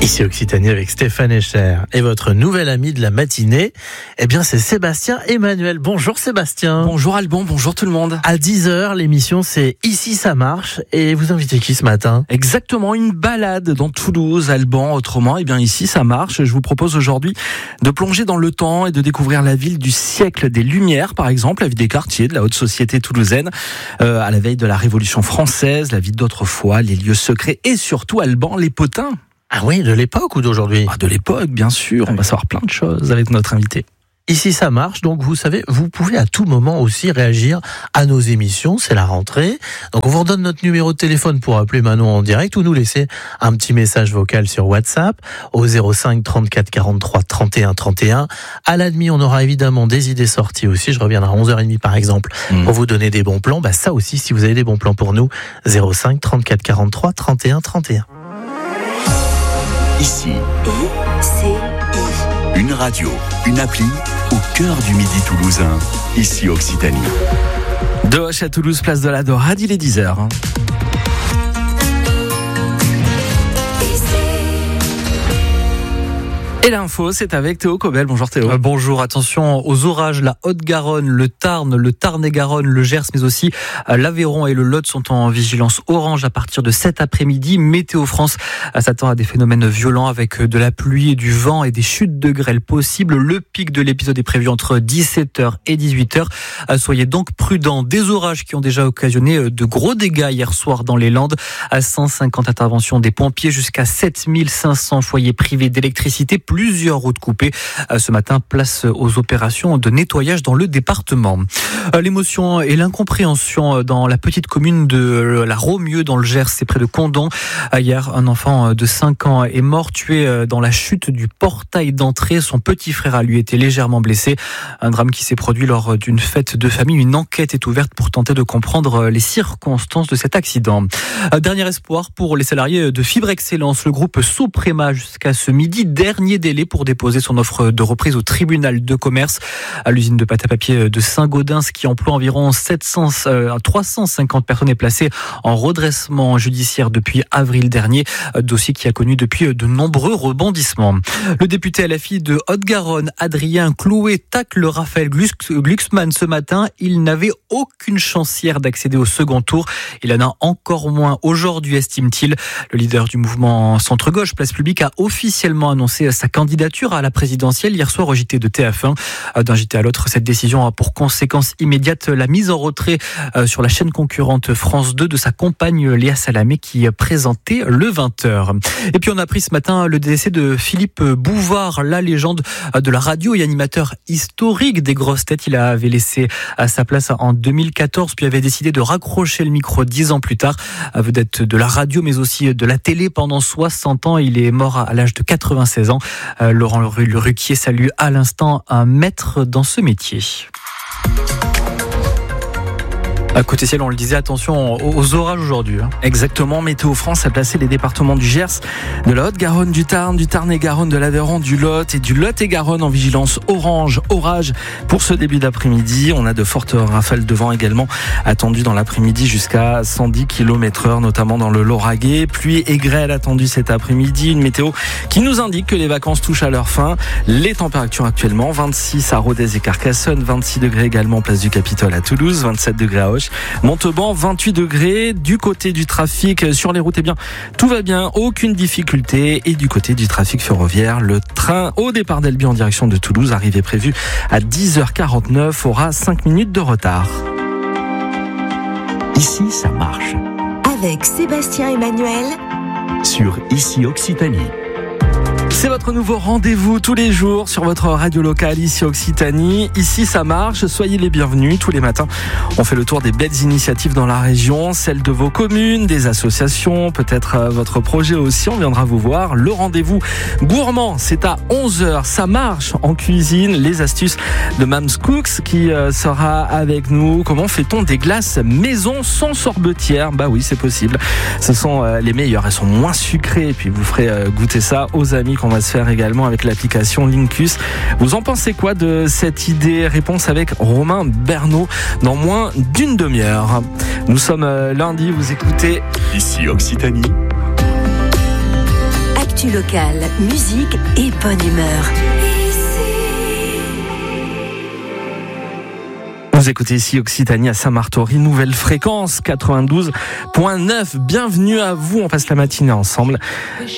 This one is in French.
Ici Occitanie avec Stéphane Echer et votre nouvel ami de la matinée, eh bien c'est Sébastien Emmanuel. Bonjour Sébastien. Bonjour Alban, bonjour tout le monde. À 10h, l'émission c'est Ici ça marche et vous invitez qui ce matin ? Exactement, une balade dans Toulouse, Alban, autrement, eh bien ici ça marche. Je vous propose aujourd'hui de plonger dans le temps et de découvrir la ville du siècle des Lumières, par exemple, la vie des quartiers de la haute société toulousaine, à la veille de la Révolution française, la vie d'autrefois, les lieux secrets et surtout, Alban, les potins. Ah oui, de l'époque ou d'aujourd'hui ? De l'époque, bien sûr. On va savoir plein de choses avec notre invité. Ici ça marche, donc vous savez, vous pouvez à tout moment aussi réagir à nos émissions, c'est la rentrée. Donc on vous redonne notre numéro de téléphone pour appeler Manon en direct ou nous laisser un petit message vocal sur WhatsApp au 05 34 43 31 31. À la demi, on aura évidemment des idées sorties aussi, je reviendrai à 11h30 par exemple pour vous donner des bons plans. Ça aussi, si vous avez des bons plans pour nous, 05 34 43 31 31. Ici, une radio, une appli au cœur du midi toulousain. Ici Occitanie. De Hoche à Toulouse, place de la Dorade, il est 10h. Et l'info, c'est avec Théo Cobel. Bonjour Théo. Bonjour, attention aux orages. La Haute-Garonne, le Tarn, le Tarn-et-Garonne, le Gers, mais aussi l'Aveyron et le Lot sont en vigilance orange à partir de cet après-midi. Météo France s'attend à des phénomènes violents avec de la pluie et du vent et des chutes de grêle possibles. Le pic de l'épisode est prévu entre 17h et 18h. Soyez donc prudents. Des orages qui ont déjà occasionné de gros dégâts hier soir dans les Landes. À 150 interventions des pompiers, jusqu'à 7500 foyers privés d'électricité. Plusieurs routes coupées. Ce matin, place aux opérations de nettoyage dans le département. L'émotion et l'incompréhension dans la petite commune de la Romieux dans le Gers, c'est près de Condon. Hier, un enfant de 5 ans est mort, tué dans la chute du portail d'entrée. Son petit frère a lui été légèrement blessé. Un drame qui s'est produit lors d'une fête de famille. Une enquête est ouverte pour tenter de comprendre les circonstances de cet accident. Dernier espoir pour les salariés de Fibre Excellence. Le groupe Soprema jusqu'à ce midi, dernier délai pour déposer son offre de reprise au tribunal de commerce. À l'usine de pâte à papier de Saint-Gaudens, qui emploie environ 350 personnes, est placée en redressement judiciaire depuis avril dernier. Dossier qui a connu depuis de nombreux rebondissements. Le député LFI de Haute-Garonne, Adrien Clouet, tacle Raphaël Glucksmann ce matin. Il n'avait aucune chance hier d'accéder au second tour. Il en a encore moins aujourd'hui, estime-t-il. Le leader du mouvement centre-gauche, Place Publique, a officiellement annoncé sa candidature à la présidentielle hier soir au JT de TF1. D'un JT à l'autre, cette décision a pour conséquence immédiate la mise en retrait sur la chaîne concurrente France 2 de sa compagne Léa Salamé qui présentait le 20h. Et puis on a appris ce matin le décès de Philippe Bouvard, la légende de la radio et animateur historique des grosses têtes. Il avait laissé sa place en 2014 puis avait décidé de raccrocher le micro 10 ans plus tard. Vedette de la radio mais aussi de la télé pendant 60 ans. Il est mort à l'âge de 96 ans. Laurent Ruquier salue à l'instant un maître dans ce métier. À côté ciel, on le disait, attention aux orages aujourd'hui. Exactement, Météo France a placé les départements du Gers, de la Haute-Garonne, du Tarn-et-Garonne, de l'Aveyron, du Lot et du Lot-et-Garonne en vigilance orange, orage pour ce début d'après-midi. On a de fortes rafales de vent également attendues dans l'après-midi jusqu'à 110 km/h, notamment dans le Lauragais. Pluie et grêle attendues cet après-midi. Une météo qui nous indique que les vacances touchent à leur fin. Les températures actuellement, 26 à Rodez et Carcassonne, 26 degrés également place du Capitole à Toulouse, 27 degrés à Auch. Montauban, 28 degrés. Du côté du trafic sur les routes, tout va bien, aucune difficulté. Et du côté du trafic ferroviaire, le train au départ d'Albi en direction de Toulouse, arrivée prévue à 10h49, aura 5 minutes de retard. Ici, ça marche. Avec Sébastien Emmanuel Sur Ici Occitanie. C'est votre nouveau rendez-vous tous les jours sur votre radio locale ici Occitanie. Ici ça marche, soyez les bienvenus tous les matins. On fait le tour des belles initiatives dans la région, celles de vos communes, des associations, peut-être votre projet aussi, on viendra vous voir. Le rendez-vous gourmand, c'est à 11h, ça marche en cuisine. Les astuces de Mams Cooks qui sera avec nous. Comment fait-on des glaces maison sans sorbetière ? Bah oui, c'est possible. Ce sont les meilleures, elles sont moins sucrées et puis vous ferez goûter ça aux amis qu'on va se faire également avec l'application Linkus. Vous en pensez quoi de cette idée ? Réponse avec Romain Bernot dans moins d'une demi-heure. Nous sommes lundi, vous écoutez Ici Occitanie. Actu locale, musique et bonne humeur. Vous écoutez ici Occitanie à Saint-Martory, nouvelle fréquence 92.9. Bienvenue à vous, on passe la matinée ensemble.